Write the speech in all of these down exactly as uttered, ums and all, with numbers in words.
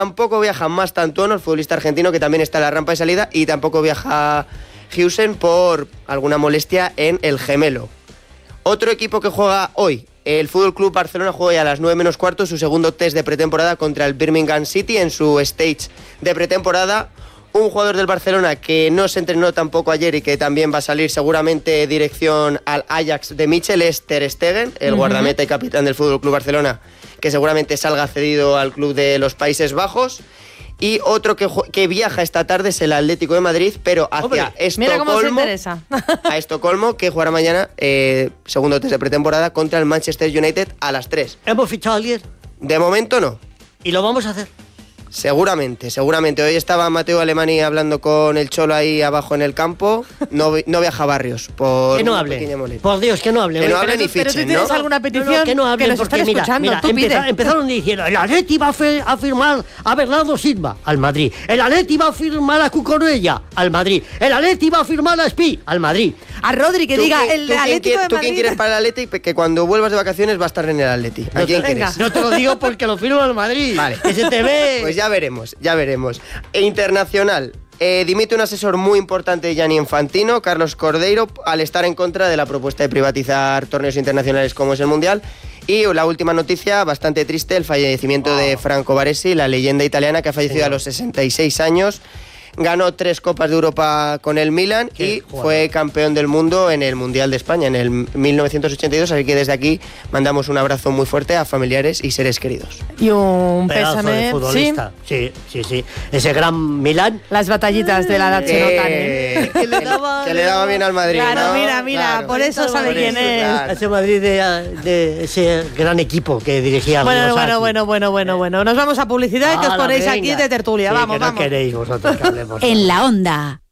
Tampoco viaja Mastantuono, el futbolista argentino que también está en la rampa de salida, y tampoco viaja Heusen por alguna molestia en el gemelo. Otro equipo que juega hoy, el F C Barcelona, juega ya a las nueve menos cuarto su segundo test de pretemporada contra el Birmingham City en su stage de pretemporada. Un jugador del Barcelona que no se entrenó tampoco ayer y que también va a salir seguramente dirección al Ajax de Michel es Ter Stegen, el uh-huh. guardameta y capitán del F C Barcelona, que seguramente salga cedido al club de los Países Bajos. Y otro que, que viaja esta tarde es el Atlético de Madrid, pero hacia Hombre, Estocolmo. Mira cómo se interesa. A Estocolmo, que jugará mañana, eh, segundo test de pretemporada, contra el Manchester United a las tres. ¿Hemos fichado a alguien? De momento no. ¿Y lo vamos a hacer? Seguramente, seguramente. Hoy estaba Mateo Alemany hablando con el Cholo ahí abajo en el campo. No, no viaja Barrios por que no hable. Por Dios, que no hable. Que no hable ni fichen, ¿Pero tú tienes ¿no? alguna petición? No, no, que no hable, que nos porque están mira, escuchando. mira, Tú empeza, pide. empezaron diciendo, el Atleti va a, fe, a firmar a Bernardo Silva al Madrid. El Atleti va a firmar a Cucurella al Madrid. El Atleti va a firmar a Spi al Madrid. A Rodri que diga que, el ¿tú Atlético quién, de ¿Tú Madrid? quién quieres para el Atleti? Que cuando vuelvas de vacaciones va a estar en el Atleti. ¿A no quién te, quieres? No te lo digo porque lo firmo al Madrid. Vale. Que se te ve. Pues ya veremos, ya veremos. E internacional. Eh, dimite un asesor muy importante de Gianni Infantino, Carlos Cordeiro, al estar en contra de la propuesta de privatizar torneos internacionales como es el Mundial. Y la última noticia, bastante triste, el fallecimiento wow. de Franco Baresi, la leyenda italiana que ha fallecido sí. a los sesenta y seis años. Ganó tres Copas de Europa con el Milan y jugador. Fue campeón del mundo en el Mundial de España en el mil novecientos ochenta y dos, así que desde aquí mandamos un abrazo muy fuerte a familiares y seres queridos. Y un Pedazo pésame, de futbolista. ¿Sí? sí, sí, sí. Ese gran Milan. Las batallitas de la edad se notan, ¿eh? Que le daba, que le daba bien al Madrid. Claro, ¿no? mira, mira, claro. por eso sabe por quién eso, es. Claro. Ese Madrid de, de ese gran equipo que dirigía. Bueno, bueno, bueno, bueno, bueno, bueno. Nos vamos a publicidad y que os ponéis venga. aquí de tertulia. Sí, vamos, que no vamos. queréis vosotros que hablemos. En la onda.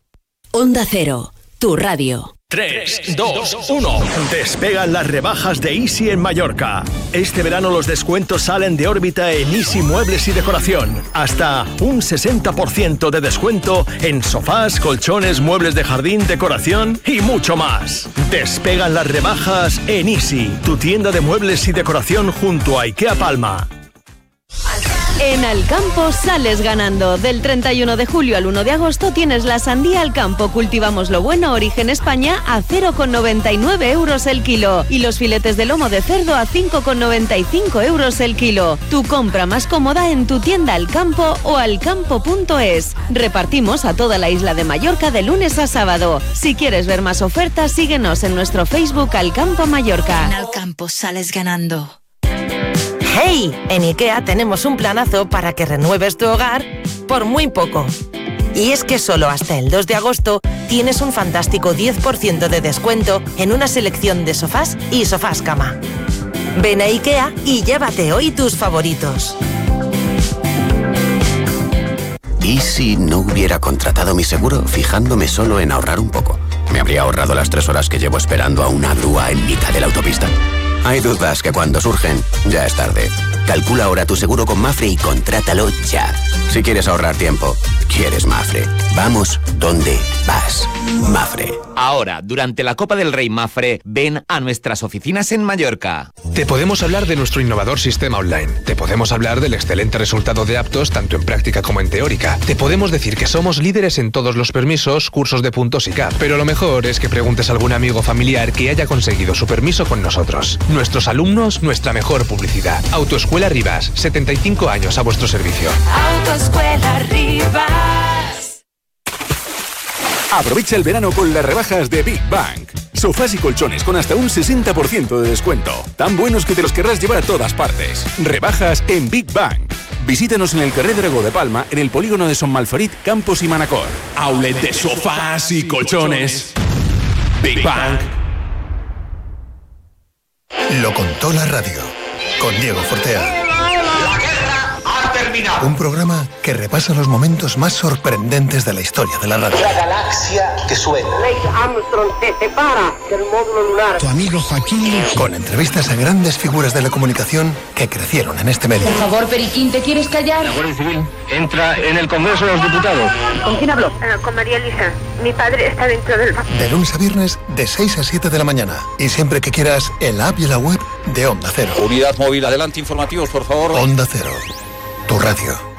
Onda Cero, tu radio. tres, dos, uno. Despegan las rebajas de Easy en Mallorca. Este verano los descuentos salen de órbita en Easy Muebles y Decoración. Hasta un sesenta por ciento de descuento en sofás, colchones, muebles de jardín, decoración y mucho más. Despegan las rebajas en Easy, tu tienda de muebles y decoración junto a IKEA Palma. En Alcampo sales ganando. Del treinta y uno de julio al uno de agosto tienes la sandía Alcampo Cultivamos lo Bueno Origen España a cero coma noventa y nueve euros el kilo y los filetes de lomo de cerdo a cinco coma noventa y cinco euros el kilo. Tu compra más cómoda en tu tienda Alcampo o alcampo punto es. Repartimos a toda la isla de Mallorca de lunes a sábado. Si quieres ver más ofertas, síguenos en nuestro Facebook Alcampo Mallorca. En Alcampo sales ganando. ¡Hey! En IKEA tenemos un planazo para que renueves tu hogar por muy poco. Y es que solo hasta el dos de agosto tienes un fantástico diez por ciento de descuento en una selección de sofás y sofás cama. Ven a IKEA y llévate hoy tus favoritos. ¿Y si no hubiera contratado mi seguro fijándome solo en ahorrar un poco? ¿Me habría ahorrado las tres horas que llevo esperando a una grúa en mitad de la autopista? Hay dudas que cuando surgen, ya es tarde. Calcula ahora tu seguro con Mafre y contrátalo ya. Si quieres ahorrar tiempo, quieres Mafre. Vamos donde vas. Mafre. Ahora, durante la Copa del Rey Mafre, ven a nuestras oficinas en Mallorca. Te podemos hablar de nuestro innovador sistema online. Te podemos hablar del excelente resultado de aptos, tanto en práctica como en teórica. Te podemos decir que somos líderes en todos los permisos, cursos de puntos y C A P. Pero lo mejor es que preguntes a algún amigo familiar que haya conseguido su permiso con nosotros. Nuestros alumnos, nuestra mejor publicidad. Autoescuela Rivas, setenta y cinco años a vuestro servicio. Autoescuela Rivas. Aprovecha el verano con las rebajas de Big Bang. Sofás y colchones con hasta un sesenta por ciento de descuento. Tan buenos que te los querrás llevar a todas partes. Rebajas en Big Bang. Visítanos en el Carrer Dragó de Palma, en el polígono de Son Malferit, Campos y Manacor. Outlet de sofás y colchones. Big Bang. Lo contó la radio, con Diego Fortea. La guerra ha terminado. Un programa que repasa los momentos más sorprendentes de la historia de la radio. La galaxia que suena. Neil Armstrong se separa del módulo lunar. Tu amigo Joaquín. Con entrevistas a grandes figuras de la comunicación que crecieron en este medio. Por favor, Periquín, ¿te quieres callar? La Guardia Civil entra en el Congreso de los Diputados. ¿Con quién habló? Uh, con María Elisa. Mi padre está dentro del... De lunes a viernes, de seis a siete de la mañana. Y siempre que quieras, en la app y en la web de Onda Cero. Unidad móvil, adelante, informativos, por favor. Onda Cero, tu radio.